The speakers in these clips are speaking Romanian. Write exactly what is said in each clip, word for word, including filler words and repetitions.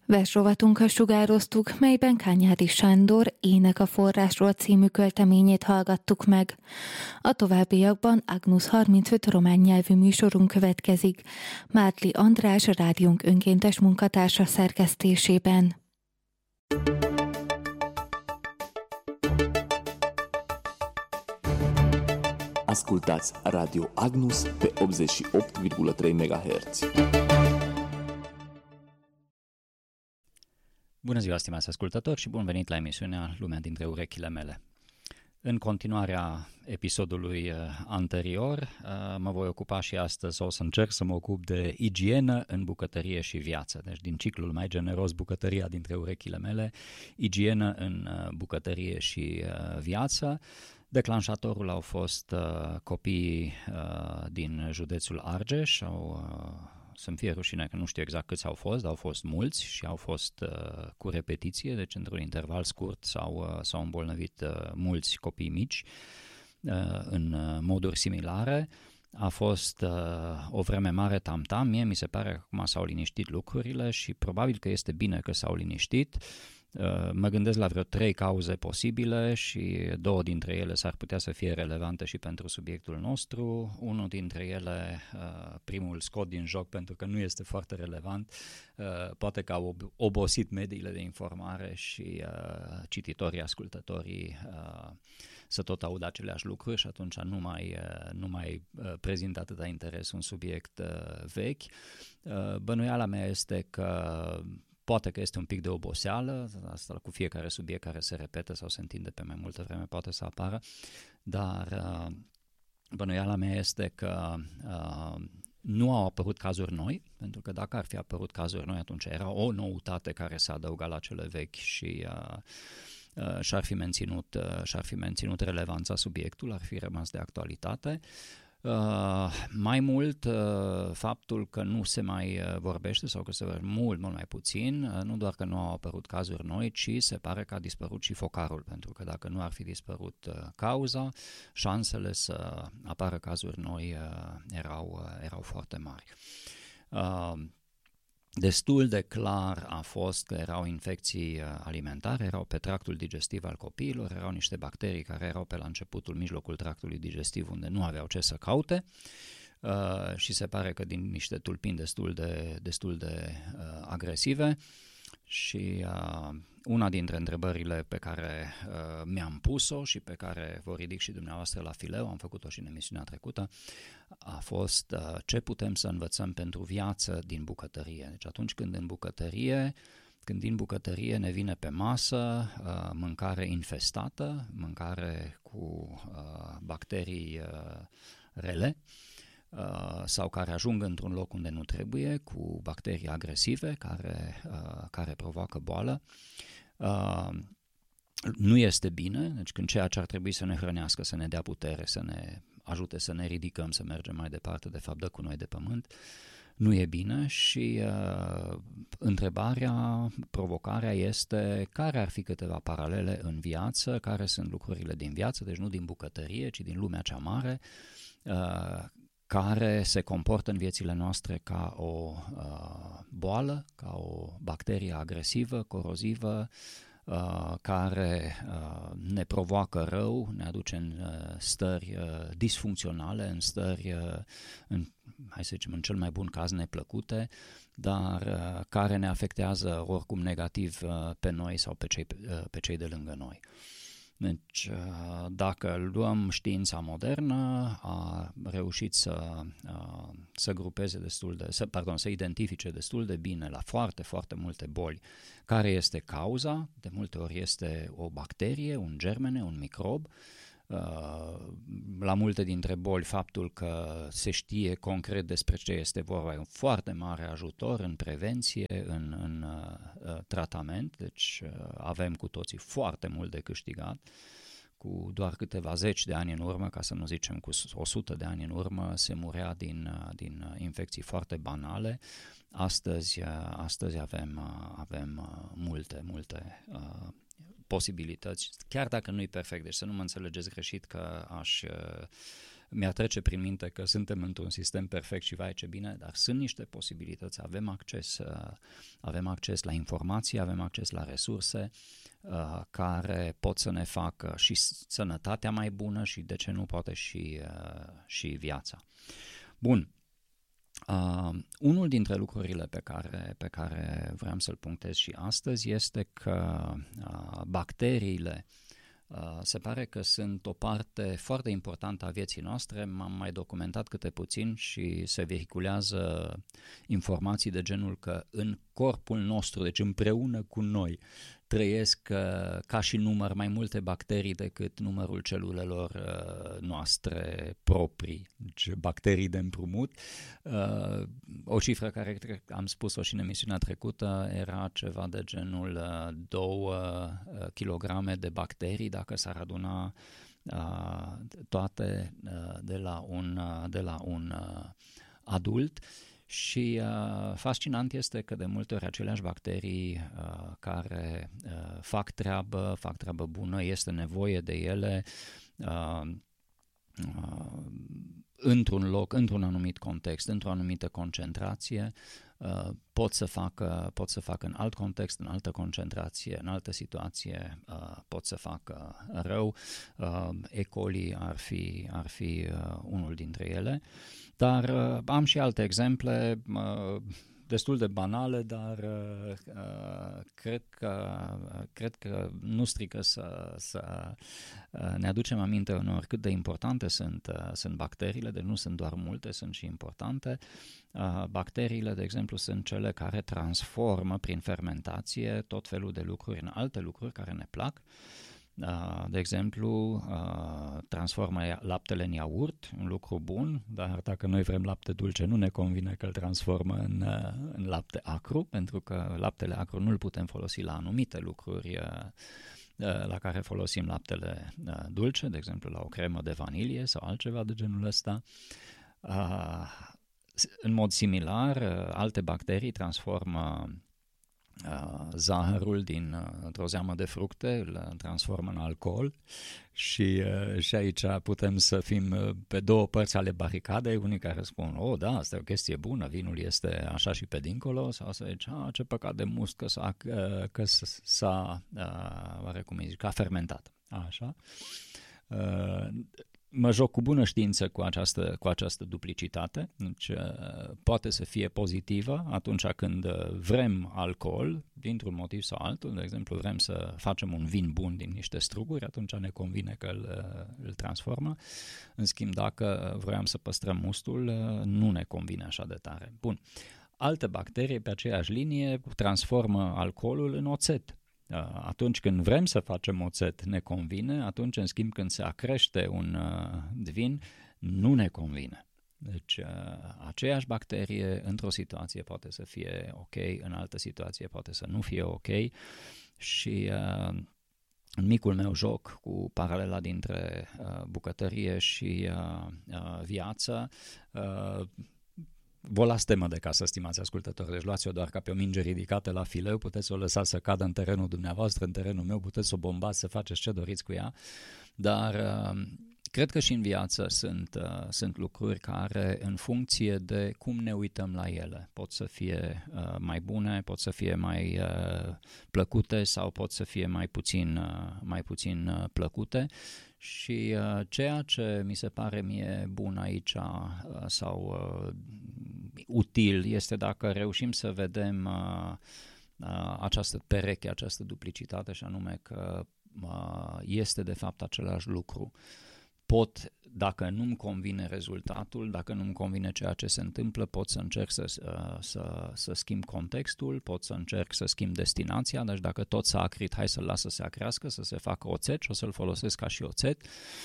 Versrovatunkat sugároztuk, melyben Kányádi Sándor Ének a forrásról című költeményét hallgattuk meg. A továbbiakban Agnus harmincöt román nyelvű műsorunk következik, Mártli András, rádiónk önkéntes munkatársa szerkesztésében. Ascultați Radio Agnus pe optzeci și opt virgulă trei megahertz. Bună ziua, stimați ascultători, și bun venit la emisiunea Lumea dintre urechile mele. În continuarea episodului anterior, mă voi ocupa și astăzi, o să încerc să mă ocup de igienă în bucătărie și viață. Deci din ciclul mai generos Bucătăria dintre urechile mele, igienă în bucătărie și viață. Declanșatorul au fost uh, copiii uh, din județul Argeș, au, uh, să-mi fie rușine că nu știu exact câți au fost, dar au fost mulți și au fost uh, cu repetiție, deci într-un interval scurt s-au, uh, s-au îmbolnăvit uh, mulți copii mici uh, în uh, moduri similare. A fost uh, o vreme mare tam-tam, mie mi se pare că acum s-au liniștit lucrurile și probabil că este bine că s-au liniștit. Mă gândesc la vreo trei cauze posibile și două dintre ele s-ar putea să fie relevante și pentru subiectul nostru. Unul dintre ele, primul scot din joc pentru că nu este foarte relevant, poate că au obosit mediile de informare și cititorii, ascultătorii să tot audă aceleași lucruri și atunci nu mai, nu mai prezintă atâta interes un subiect vechi. Bănuiala mea este că poate că este un pic de oboseală, asta cu fiecare subiect care se repetă sau se întinde pe mai multă vreme poate să apară, dar uh, bănuiala mea este că uh, nu au apărut cazuri noi, pentru că dacă ar fi apărut cazuri noi, atunci era o noutate care se adăuga la cele vechi și uh, uh, și-ar fi menținut, uh, și-ar fi menținut relevanța subiectului, ar fi rămas de actualitate. Uh, mai mult, uh, faptul că nu se mai uh, vorbește sau că se vorbește mult, mult mai puțin, uh, nu doar că nu au apărut cazuri noi, ci se pare că a dispărut și focarul, pentru că dacă nu ar fi dispărut uh, cauza, șansele să apară cazuri noi uh, erau, uh, erau foarte mari. Uh, Destul de clar a fost că erau infecții alimentare, erau pe tractul digestiv al copiilor, erau niște bacterii care erau pe la începutul, mijlocul tractului digestiv unde nu aveau ce să caute uh, și se pare că din niște tulpini destul de, destul de uh, agresive. Și uh, una dintre întrebările pe care uh, mi-am pus-o și pe care vă ridic și dumneavoastră la fileu, am făcut-o și în emisiunea trecută, a fost uh, ce putem să învățăm pentru viață din bucătărie. Deci atunci când în bucătărie, când din bucătărie ne vine pe masă uh, mâncare infestată, mâncare cu uh, bacterii uh, rele, sau care ajung într-un loc unde nu trebuie, cu bacterii agresive care, care provoacă boală, nu este bine. Deci când ceea ce ar trebui să ne hrănească, să ne dea putere, să ne ajute să ne ridicăm, să mergem mai departe, de fapt dă cu noi de pământ, nu e bine și uh, întrebarea, provocarea este care ar fi câteva paralele în viață, care sunt lucrurile din viață, deci nu din bucătărie, ci din lumea cea mare, uh, care se comportă în viețile noastre ca o uh, boală, ca o bacterie agresivă, corozivă, uh, care uh, ne provoacă rău, ne aduce în uh, stări uh, disfuncționale, în stări, uh, în, hai să zicem, în cel mai bun caz neplăcute, dar uh, care ne afectează oricum negativ uh, pe noi sau pe cei, uh, pe cei de lângă noi. Deci, dacă luăm știința modernă, a reușit să, să grupeze destul de, să, pardon, să identifice destul de bine la foarte, foarte multe boli care este cauza. De multe ori este o bacterie, un germene, un microb. La multe dintre boli, faptul că se știe concret despre ce este vorba e un foarte mare ajutor în prevenție, în, în uh, tratament, deci uh, avem cu toții foarte mult de câștigat. Cu doar câteva zeci de ani în urmă, ca să nu zicem cu o sută de ani în urmă, se murea din, din infecții foarte banale. Astăzi, astăzi avem, avem multe, multe uh, posibilități, chiar dacă nu e perfect, deci să nu mă înțelegeți greșit că aș mi-ar trece prin minte că suntem într-un sistem perfect și vai ce bine, dar sunt niște posibilități, avem acces, avem acces la informații, avem acces la resurse uh, care pot să ne facă și sănătatea mai bună și de ce nu poate și, uh, și viața. Bun. Uh, unul dintre lucrurile pe care, pe care vreau să-l punctez și astăzi este că uh, bacteriile uh, se pare că sunt o parte foarte importantă a vieții noastre. M-am mai documentat câte puțin și se vehiculează informații de genul că în corpul nostru, deci împreună cu noi, trăiesc uh, ca și număr mai multe bacterii decât numărul celulelor uh, noastre proprii, deci bacterii de împrumut. Uh, o cifră care cred că am spus-o și în emisiunea trecută era ceva de genul uh, două uh, kilograme de bacterii dacă s-ar aduna uh, toate uh, de la un, uh, de la un uh, adult. Și uh, fascinant este că de multe ori aceleași bacterii uh, care uh, fac treabă, fac treabă bună, este nevoie de ele uh, uh, într-un loc, într-un anumit context, într-o anumită concentrație, uh, pot să facă, pot să facă în alt context, în altă concentrație, în altă situație, uh, pot să facă rău. Uh, E. coli ar fi, ar fi uh, unul dintre ele. Dar uh, am și alte exemple, uh, destul de banale, dar uh, uh, cred, că, uh, cred că nu strică să, să uh, ne aducem aminte uneori cât de importante sunt, uh, sunt bacteriile, deci nu sunt doar multe, sunt și importante. Uh, bacteriile, de exemplu, sunt cele care transformă prin fermentație tot felul de lucruri în alte lucruri care ne plac. De exemplu, transformă laptele în iaurt, un lucru bun, dar dacă noi vrem lapte dulce, nu ne convine că îl transformă în, în lapte acru, pentru că laptele acru nu îl putem folosi la anumite lucruri la care folosim laptele dulce, de exemplu la o cremă de vanilie sau altceva de genul ăsta. În mod similar, alte bacterii transformă Uh, zahărul din uh, o zeamă de fructe, îl transformă în alcool și, uh, și aici putem să fim uh, pe două părți ale baricadei, unii care spun, oh da, asta e o chestie bună, vinul este așa și pe dincolo, sau să zice, ah, ce păcat de must că s-a, uh, că s-a uh, oarecum îi zic, că a fermentat. Așa. Uh, Mă joc cu bună știință cu această, cu această duplicitate, deci poate să fie pozitivă atunci când vrem alcool, dintr-un motiv sau altul, de exemplu vrem să facem un vin bun din niște struguri, atunci ne convine că îl, îl transformă, în schimb dacă vroiam să păstrăm mustul, nu ne convine așa de tare. Bun. Alte bacterii pe aceeași linie transformă alcoolul în oțet. Atunci când vrem să facem oțet ne convine, atunci în schimb când se acrește un uh, vin nu ne convine. Deci uh, aceeași bacterie într-o situație poate să fie ok, în altă situație poate să nu fie ok și uh, în micul meu joc cu paralela dintre uh, bucătărie și uh, uh, viață, uh, vă las temă de casă, stimați ascultători, deci luați-o doar ca pe o minge ridicată la fileu, puteți să o lăsați să cadă în terenul dumneavoastră, în terenul meu, puteți să o bombați, să faceți ce doriți cu ea, dar uh, cred că și în viață sunt, uh, sunt lucruri care, în funcție de cum ne uităm la ele, pot să fie uh, mai bune, pot să fie mai uh, plăcute sau pot să fie mai puțin, uh, mai puțin uh, plăcute. Și uh, ceea ce mi se pare mie bun aici uh, sau uh, util este dacă reușim să vedem uh, uh, această pereche, această duplicitate și anume că uh, este de fapt același lucru. Pot, dacă nu-mi convine rezultatul, dacă nu-mi convine ceea ce se întâmplă, pot să încerc să, să, să schimb contextul, pot să încerc să schimb destinația, deci dacă tot s-a acrit, hai să-l las să se acrească, să se facă oțet și o să-l folosesc ca și oțet.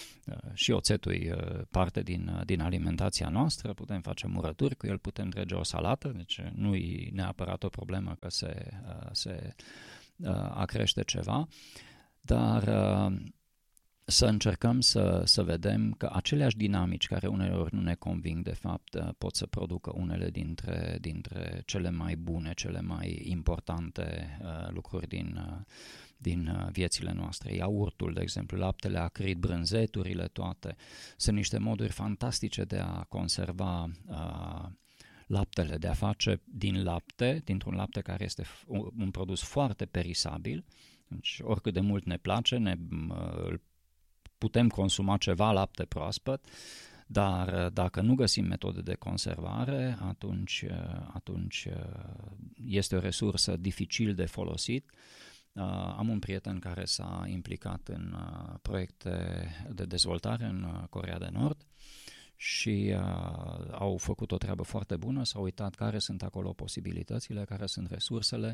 Și oțetul e parte din, din alimentația noastră, putem face murături cu el, putem trage o salată, deci nu e neapărat o problemă că se, se acrește ceva, dar să încercăm să, să vedem că aceleași dinamici care uneori nu ne conving, de fapt, pot să producă unele dintre, dintre cele mai bune, cele mai importante uh, lucruri din, uh, din uh, viețile noastre. Iaurtul, de exemplu, laptele acrid, brânzeturile toate, sunt niște moduri fantastice de a conserva uh, laptele, de a face din lapte, dintr-un lapte care este un produs foarte perisabil, deci oricât de mult ne place, ne uh, putem consuma ceva lapte proaspăt, dar dacă nu găsim metode de conservare, atunci, atunci este o resursă dificil de folosit. Am un prieten care s-a implicat în proiecte de dezvoltare în Coreea de Nord și au făcut o treabă foarte bună, s-au uitat care sunt acolo posibilitățile, care sunt resursele.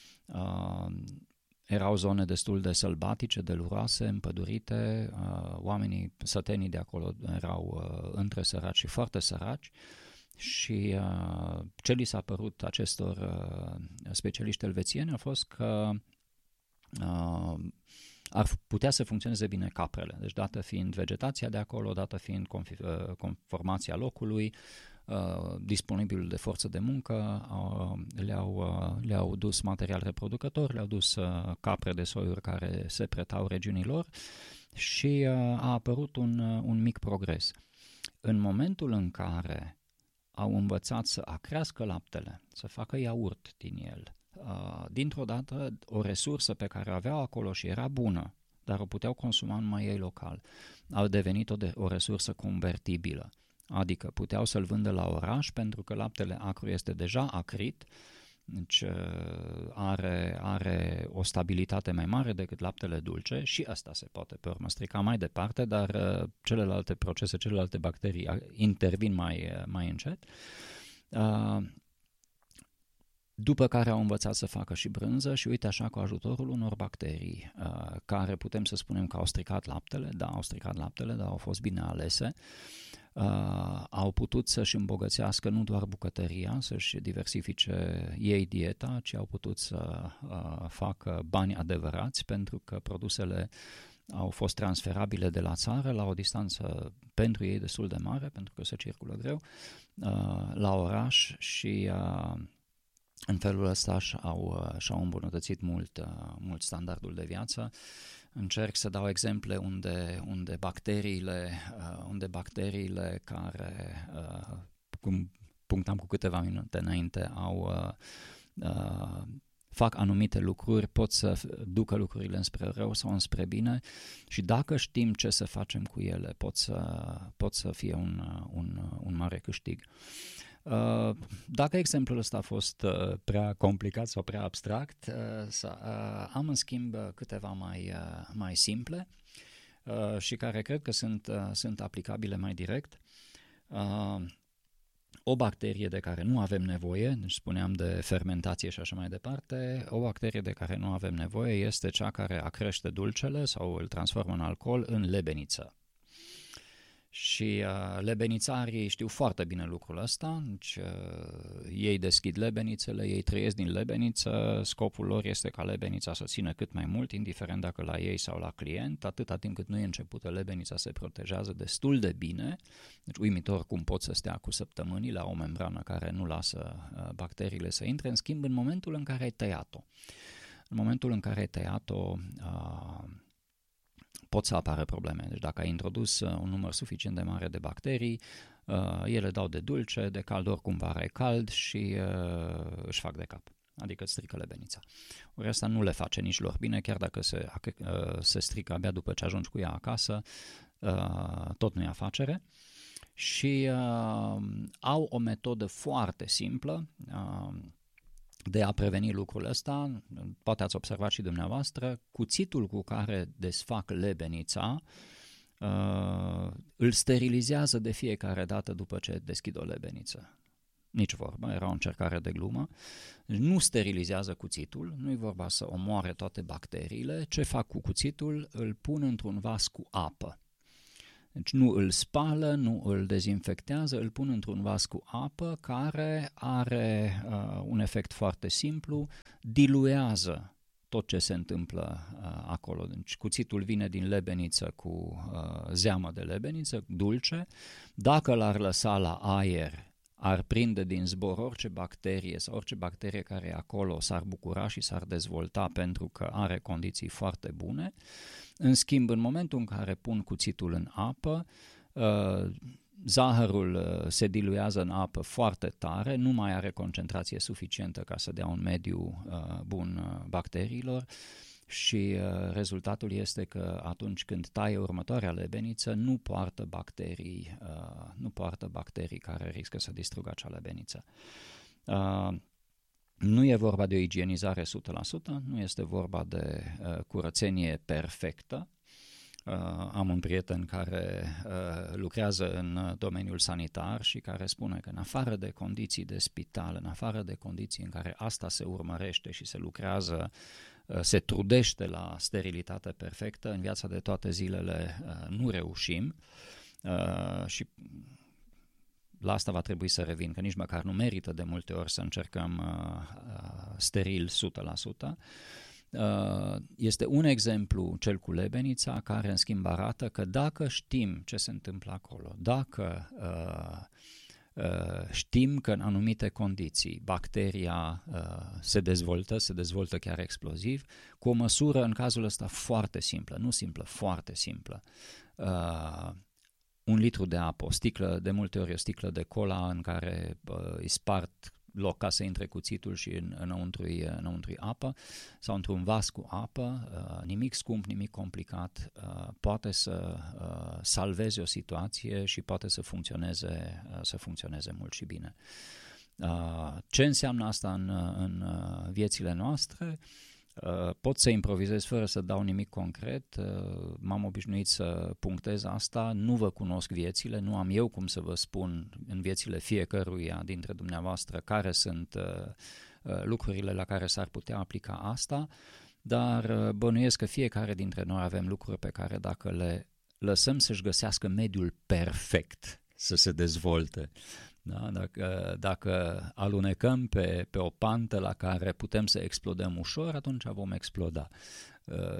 Erau zone destul de sălbatice, deluroase, împădurite, uh, oamenii, sătenii de acolo erau uh, între săraci și foarte săraci și uh, ce li s-a părut acestor uh, specialiști elvețieni a fost că uh, ar putea să funcționeze bine caprele, deci dată fiind vegetația de acolo, dată fiind confi- uh, conformația locului, Uh, disponibil de forță de muncă, uh, le-au, uh, le-au dus material reproducător, le-au dus uh, capre de soiuri care se pretau regiunilor și uh, a apărut un, uh, un mic progres. În momentul în care au învățat să acrească laptele, să facă iaurt din el, uh, dintr-o dată o resursă pe care o aveau acolo și era bună, dar o puteau consuma numai ei local, a devenit o, de, o resursă convertibilă. Adică puteau să-l vândă la oraș pentru că laptele acru este deja acrit, deci are, are o stabilitate mai mare decât laptele dulce și asta se poate pe urmă strica mai departe, dar celelalte procese, celelalte bacterii intervin mai, mai încet. După care au învățat să facă și brânză și uite așa cu ajutorul unor bacterii care putem să spunem că au stricat laptele, da, au stricat laptele, dar au fost bine alese. Uh, au putut să-și îmbogățească nu doar bucătăria, să-și diversifice ei dieta, ci au putut să uh, facă bani adevărați pentru că produsele au fost transferabile de la țară la o distanță pentru ei destul de mare, pentru că se circulă greu, uh, la oraș și uh, în felul ăsta și-au, și-au îmbunătățit mult, uh, mult standardul de viață. Încerc să dau exemple unde, unde, bacteriile, uh, unde bacteriile care, uh, cum punctam cu câteva minute înainte, au, uh, uh, fac anumite lucruri, pot să ducă lucrurile înspre rău sau înspre bine și dacă știm ce să facem cu ele, pot să, pot să fie un, un, un mare câștig. Uh, dacă exemplul ăsta a fost uh, prea complicat sau prea abstract, uh, uh, am în schimb câteva mai, uh, mai simple uh, și care cred că sunt, uh, sunt aplicabile mai direct. Uh, o bacterie de care nu avem nevoie, deci spuneam de fermentație și așa mai departe, o bacterie de care nu avem nevoie este cea care acrește dulcele sau îl transformă în alcool în lebeniță. Și uh, lebenițarii știu foarte bine lucrul ăsta, deci uh, ei deschid lebenițele, ei trăiesc din lebeniță, scopul lor este ca lebenița să țină cât mai mult, indiferent dacă la ei sau la client, atâta timp cât nu e începută, lebenița se protejează destul de bine, deci uimitor cum pot să stea cu săptămâni la o membrană care nu lasă uh, bacteriile să intre, în schimb în momentul în care ai tăiat-o. În momentul în care ai tăiat-o, uh, pot să apară probleme. Deci dacă ai introdus un număr suficient de mare de bacterii, uh, ele dau de dulce, de cald, oricum vara e cald și uh, își fac de cap. Adică îți strică lebenița. Ori asta nu le face nici lor bine, chiar dacă se, uh, se strică abia după ce ajungi cu ea acasă, uh, tot nu e afacere. Și uh, au o metodă foarte simplă uh, de a preveni lucrul ăsta, poate ați observat și dumneavoastră, cuțitul cu care desfac lebenița uh, îl sterilizează de fiecare dată după ce deschid o lebeniță. Nici vorba, era o încercare de glumă. Nu sterilizează cuțitul, nu-i vorba să omoare toate bacteriile. Ce fac cu cuțitul? Îl pun într-un vas cu apă. Deci nu îl spală, nu îl dezinfectează, îl pun într-un vas cu apă care are uh, un efect foarte simplu, diluează tot ce se întâmplă uh, acolo. Deci cuțitul vine din lebeniță cu uh, zeamă de lebeniță, dulce. Dacă l-ar lăsa la aer, ar prinde din zbor orice bacterie sau orice bacterie care e acolo, s-ar bucura și s-ar dezvolta pentru că are condiții foarte bune. În schimb, în momentul în care pun cuțitul în apă, uh, zahărul se diluează în apă foarte tare, nu mai are concentrație suficientă ca să dea un mediu uh, bun uh, bacteriilor și uh, rezultatul este că atunci când taie următoarea lebeniță nu poartă bacterii, uh, nu poartă bacterii care riscă să distrugă acea lebeniță. Uh, nu e vorba de o igienizare o sută la sută, nu este vorba de uh, curățenie perfectă. Uh, am un prieten care uh, lucrează în domeniul sanitar și care spune că în afară de condiții de spital, în afară de condiții în care asta se urmărește și se lucrează, uh, se trudește la sterilitate perfectă, în viața de toate zilele uh, nu reușim uh, și la asta va trebui să revin, că nici măcar nu merită de multe ori să încercăm uh, uh, steril o sută la sută. Este un exemplu, cel cu lebenița, care în schimb arată că dacă știm ce se întâmplă acolo, dacă uh, uh, știm că în anumite condiții bacteria uh, se dezvoltă, se dezvoltă chiar exploziv, cu o măsură în cazul ăsta foarte simplă, nu simplă, foarte simplă, uh, un litru de apă, o sticlă, de multe ori o sticlă de cola în care uh, îi spart loc ca să intre cuțitul și în, înăuntru-i, înăuntru-i apă sau într-un vas cu apă, uh, nimic scump, nimic complicat, uh, poate să uh, salveze o situație și poate să funcționeze, uh, să funcționeze mult și bine. Uh, ce înseamnă asta în, în uh, viețile noastre? Uh, pot să improvizez fără să dau nimic concret, uh, m-am obișnuit să punctez asta, nu vă cunosc viețile, nu am eu cum să vă spun în viețile fiecăruia dintre dumneavoastră care sunt uh, uh, lucrurile la care s-ar putea aplica asta, dar uh, bănuiesc că fiecare dintre noi avem lucruri pe care dacă le lăsăm să-și găsească mediul perfect să se dezvolte, da? Dacă, dacă alunecăm pe, pe o pantă la care putem să explodăm ușor, atunci vom exploda. Uh,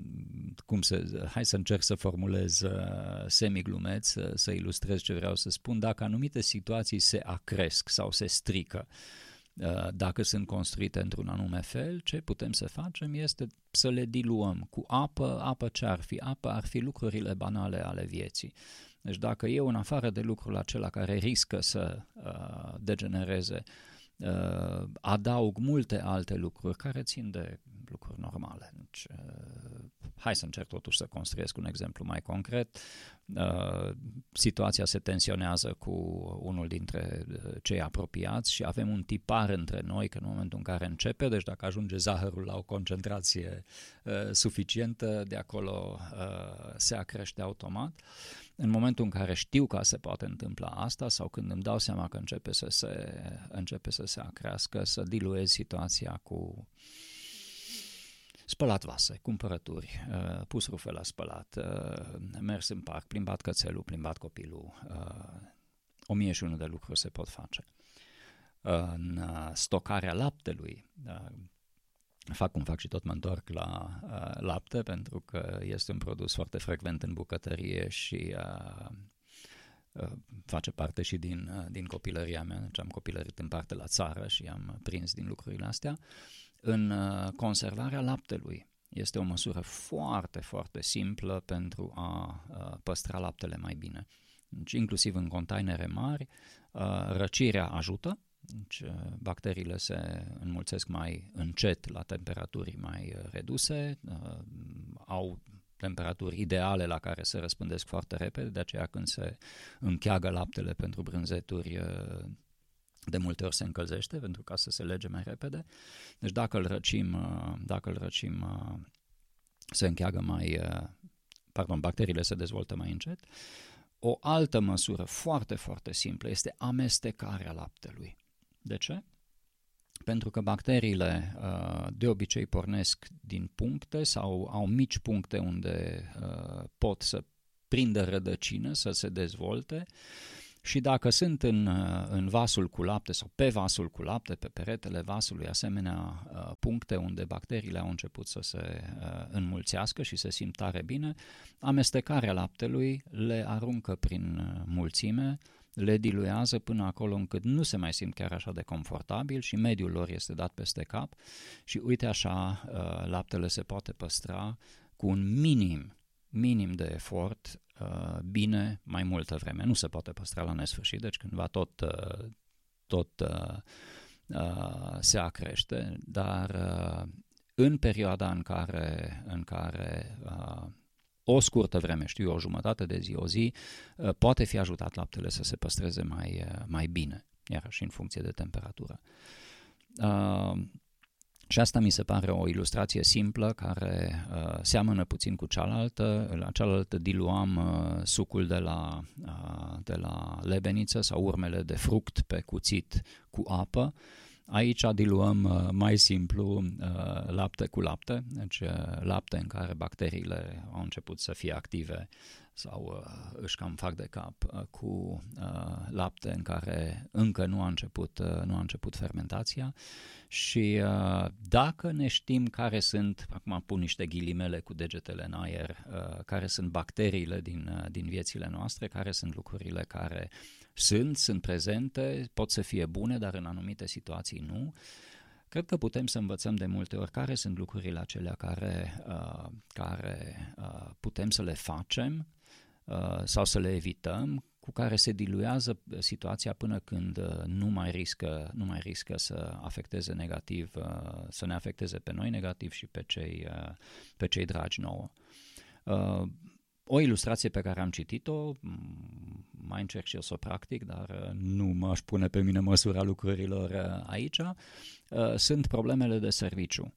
cum să, hai să încerc să formulez uh, semiglumeț, să, să ilustrez ce vreau să spun. Dacă anumite situații se acresc sau se strică, uh, dacă sunt construite într-un anume fel, ce putem să facem este să le diluăm cu apă. Apă ce ar fi? Apă ar fi lucrurile banale ale vieții. Deci dacă eu, în afară de lucrul acela care riscă să uh, degenereze, uh, adaug multe alte lucruri care țin de lucruri normale. Deci, uh, hai să încerc totuși să construiesc un exemplu mai concret. Uh, situația se tensionează cu unul dintre cei apropiați și avem un tipar între noi că în momentul în care începe, deci dacă ajunge zahărul la o concentrație uh, suficientă, de acolo uh, se acrește automat. În momentul în care știu că se poate întâmpla asta sau când îmi dau seama că începe să se, începe să se acrească, să diluez situația cu spălat vase, cumpărături, uh, pus rufe la spălat, uh, mers în parc, plimbat cățelul, plimbat copilul, uh, o mie și unul de lucruri se pot face. Uh, în uh, stocarea laptelui, uh, fac cum fac și tot mă întorc la uh, lapte, pentru că este un produs foarte frecvent în bucătărie și uh, uh, face parte și din, uh, din copilăria mea. Deci am copilărit în parte la țară și am prins din lucrurile astea. În uh, conservarea laptelui este o măsură foarte, foarte simplă pentru a uh, păstra laptele mai bine. Deci, inclusiv în containere mari, uh, răcirea ajută. Deci, bacteriile se înmulțesc mai încet la temperaturi mai reduse, uh, au temperaturi ideale la care se răspândesc foarte repede, de aceea când se încheagă laptele pentru brânzeturi, uh, de multe ori se încălzește pentru ca să se lege mai repede. Deci dacă îl răcim, uh, dacă îl răcim uh, se încheagă mai, uh, pardon, bacteriile se dezvoltă mai încet. O altă măsură foarte, foarte simplă este amestecarea laptelui. De ce? Pentru că bacteriile uh, de obicei pornesc din puncte sau au mici puncte unde uh, pot să prindă rădăcină, să se dezvolte Și dacă sunt în, în vasul cu lapte sau pe vasul cu lapte, pe peretele vasului, asemenea puncte unde bacteriile au început să se înmulțească și se simt tare bine, amestecarea laptelui le aruncă prin mulțime, le diluează până acolo încât nu se mai simt chiar așa de confortabil și mediul lor este dat peste cap și uite așa laptele se poate păstra cu un minim, minim de efort bine mai multă vreme. Nu se poate păstra la nesfârșit, deci cândva tot, tot se acrește, dar în perioada în care, în care o scurtă vreme, știu eu, o jumătate de zi, o zi, poate fi ajutat laptele să se păstreze mai, mai bine, iarăși în funcție de temperatură. Uh, și asta mi se pare o ilustrație simplă care uh, seamănă puțin cu cealaltă. La cealaltă diluam uh, sucul de la, uh, de la lebeniță sau urmele de fruct pe cuțit cu apă. Aici diluăm uh, mai simplu uh, lapte cu lapte, deci uh, lapte în care bacteriile au început să fie active sau uh, își cam fac de cap, uh, cu uh, lapte în care încă nu a început, uh, nu a început fermentația și uh, dacă ne știm care sunt, acum pun niște ghilimele cu degetele în aer, uh, care sunt bacteriile din, uh, din viețile noastre, care sunt lucrurile care sunt, sunt prezente, pot să fie bune, dar în anumite situații nu. Cred că putem să învățăm de multe ori care sunt lucrurile acelea care, uh, care uh, putem să le facem uh, sau să le evităm, cu care se diluează situația până când uh, nu mai riscă, nu mai riscă să afecteze negativ, uh, să ne afecteze pe noi negativ și pe cei, uh, pe cei dragi nouă. Uh, O ilustrație pe care am citit-o, mai încerc și eu să o practic, dar nu m-aș pune pe mine măsura lucrurilor aici, sunt problemele de serviciu.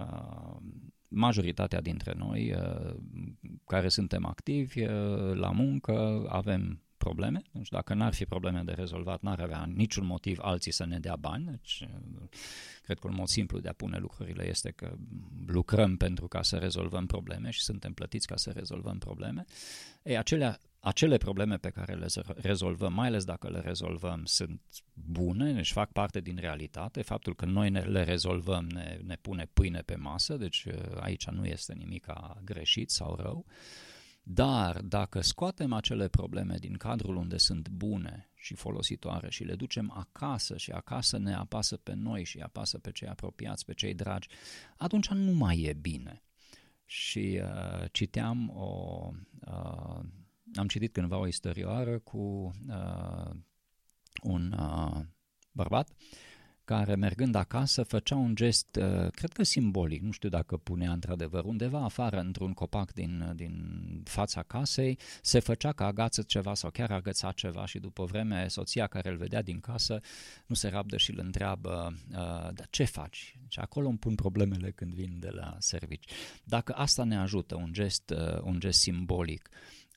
Majoritatea dintre noi care suntem activi la muncă avem probleme, deci dacă n-ar fi probleme de rezolvat, n-ar avea niciun motiv alții să ne dea bani, deci cred că un mod simplu de a pune lucrurile este că lucrăm pentru ca să rezolvăm probleme și suntem plătiți ca să rezolvăm probleme. Ei, acelea, acele probleme pe care le rezolvăm, mai ales dacă le rezolvăm, sunt bune, deci fac parte din realitate, faptul că noi ne, le rezolvăm ne, ne pune pâine pe masă, deci aici nu este nimic greșit sau rău. Dar dacă scoatem acele probleme din cadrul unde sunt bune și folositoare și le ducem acasă și acasă ne apasă pe noi și apasă pe cei apropiați, pe cei dragi, atunci nu mai e bine. Și uh, citeam o... Uh, am citit cândva o istorioară cu uh, un uh, bărbat care, mergând acasă, făcea un gest, uh, cred că simbolic, nu știu dacă punea într-adevăr, undeva afară, într-un copac din, din fața casei, se făcea că agață ceva sau chiar agăța ceva și după vreme soția care îl vedea din casă nu se rabdă și îl întreabă, uh, dar ce faci? Și acolo îmi pun problemele când vin de la servici. Dacă asta ne ajută, un gest, uh, un gest simbolic,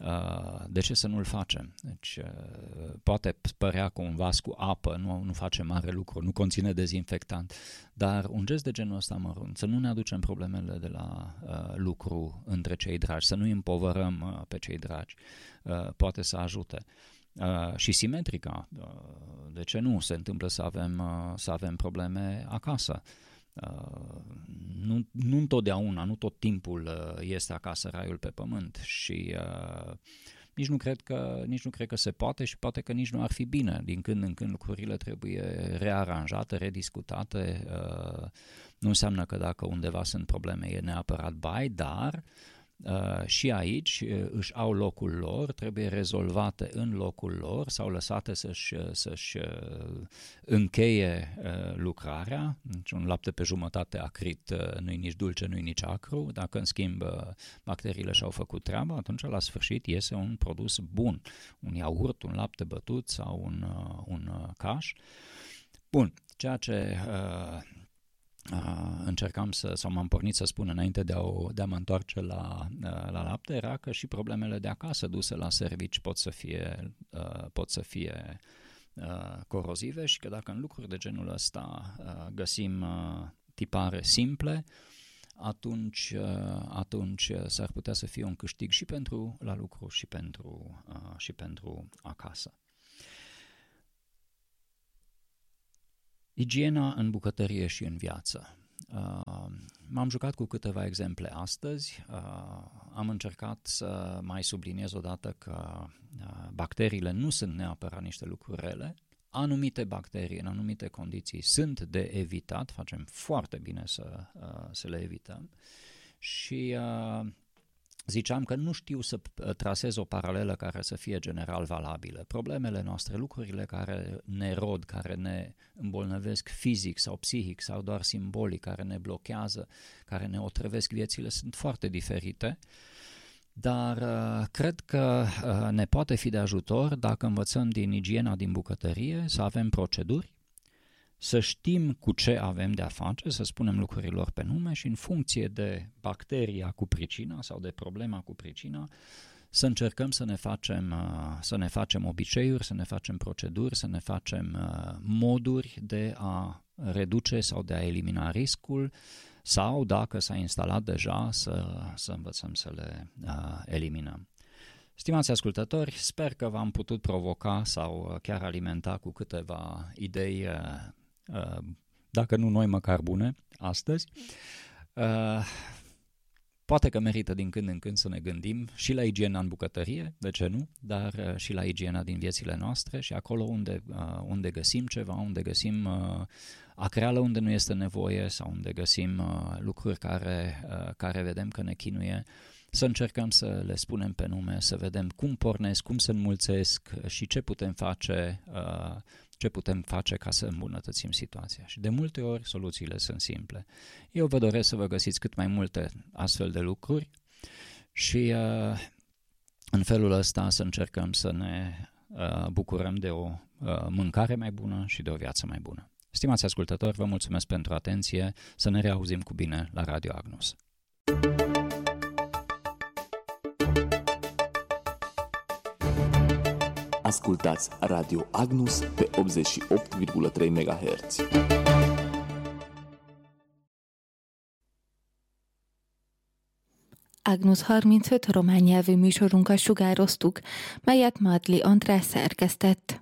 de ce să nu-l facem? Deci, poate părea că un vas cu apă nu, nu face mare lucru, nu conține dezinfectant, dar un gest de genul ăsta mărunt, să nu ne aducem problemele de la uh, lucru între cei dragi, să nu îi împovărăm uh, pe cei dragi, uh, poate să ajute. Uh, și simetrica, uh, de ce nu se întâmplă să avem, uh, să avem probleme acasă? Uh, nu, nu întotdeauna, nu tot timpul uh, este acasă raiul pe pământ și uh, nici, nu cred că, nici nu cred că se poate și poate că nici nu ar fi bine. Din când în când lucrurile trebuie rearanjate, rediscutate. Uh, nu înseamnă că dacă undeva sunt probleme e neapărat bai, dar Uh, și aici uh, își au locul lor, trebuie rezolvate în locul lor sau lăsate să-și, să-și uh, încheie uh, lucrarea. Deci un lapte pe jumătate acrit uh, nu-i nici dulce, nu-i nici acru. Dacă în schimb uh, bacteriile și-au făcut treaba, atunci la sfârșit iese un produs bun, un iaurt, un lapte bătut sau un, uh, un uh, caș. Bun, ceea ce... Uh, Uh, încercam să, sau m-am pornit să spun înainte de a, o, de a mă întoarce la, uh, la lapte, era că și problemele de acasă duse la servici pot să fie, uh, pot să fie uh, corozive și că dacă în lucruri de genul ăsta uh, găsim uh, tipare simple, atunci, uh, atunci s-ar putea să fie un câștig și pentru la lucru și pentru, uh, și pentru acasă. Igiena în bucătărie și în viață. Uh, m-am jucat cu câteva exemple astăzi. Uh, am încercat să mai subliniez odată că uh, bacteriile nu sunt neapărat niște lucruri rele. Anumite bacterii, în anumite condiții, sunt de evitat. Facem foarte bine să, uh, să le evităm. Și uh, ziceam că nu știu să trasez o paralelă care să fie general valabilă. Problemele noastre, lucrurile care ne rod, care ne îmbolnăvesc fizic sau psihic sau doar simbolic, care ne blochează, care ne otrăvesc viețile, sunt foarte diferite, dar uh, cred că uh, ne poate fi de ajutor dacă învățăm din igiena din bucătărie să avem proceduri, să știm cu ce avem de a face, să spunem lucrurilor pe nume și în funcție de bacteria cu pricina sau de problema cu pricina, să încercăm să ne facem, să ne facem obiceiuri, să ne facem proceduri, să ne facem moduri de a reduce sau de a elimina riscul sau, dacă s-a instalat deja, să, să învățăm să le uh, eliminăm. Stimați ascultători, sper că v-am putut provoca sau chiar alimenta cu câteva idei, dacă nu noi, măcar bune, astăzi. Poate că merită din când în când să ne gândim și la igiena în bucătărie, de ce nu, dar și la igiena din viețile noastre și acolo unde, unde găsim ceva, unde găsim acreală unde nu este nevoie sau unde găsim lucruri care, care vedem că ne chinuie, să încercăm să le spunem pe nume, să vedem cum pornesc, cum se înmulțesc și ce putem face, ce putem face ca să îmbunătățim situația. Și de multe ori soluțiile sunt simple. Eu vă doresc să vă găsiți cât mai multe astfel de lucruri și în felul ăsta să încercăm să ne bucurăm de o mâncare mai bună și de o viață mai bună. Stimați ascultători, vă mulțumesc pentru atenție, să ne reauzim cu bine la Radio Agnus. Ascultați Radio Agnus pe optzeci și opt virgulă trei megahertz. Agnus harmincöt román nyelvű műsorunkat sugároztuk, melyet Madli András szerkesztett.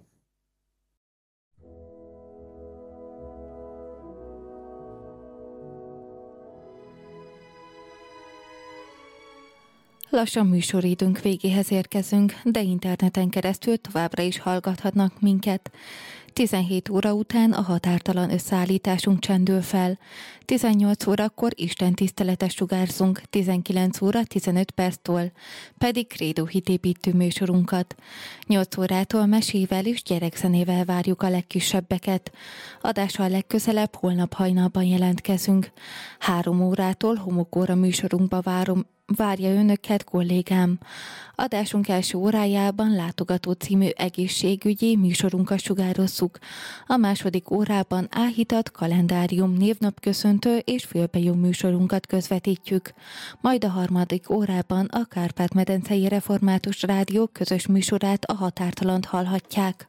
Lassan műsoridőnk végéhez érkezünk, de interneten keresztül továbbra is hallgathatnak minket. tizenhét óra után a határtalan összeállításunk csendül fel. tizennyolc órakor istentiszteletet sugárzunk, tizenkilenc óra tizenöt perctől, pedig krédóhitépítő műsorunkat. nyolc órától mesével és gyerekzenével várjuk a legkisebbeket. Adással legközelebb holnap hajnalban jelentkezünk. három órától homokóra műsorunkba várom, várja önöket kollégám. Adásunk első órájában Látogató című egészségügyi műsorunkat sugározzuk. A második órában Áhítat, kalendárium, névnapköszöntő és fülbejó műsorunkat közvetítjük. Majd a harmadik órában a Kárpát-medencei Református Rádió közös műsorát, a Határtalant hallhatják.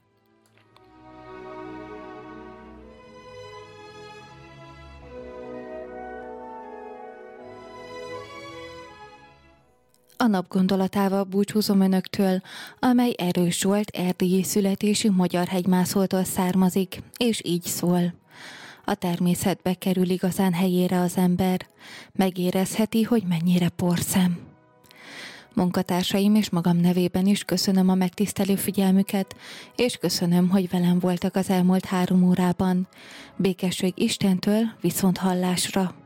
A nap gondolatával búcsúzom önöktől, amely Erős Zsolt erdélyi születésű magyar hegymászótól származik, és így szól. A természetbe kerül igazán helyére az ember, megérezheti, hogy mennyire porszem. Munkatársaim és magam nevében is köszönöm a megtisztelő figyelmüket, és köszönöm, hogy velem voltak az elmúlt három órában. Békesség Istentől, viszont hallásra!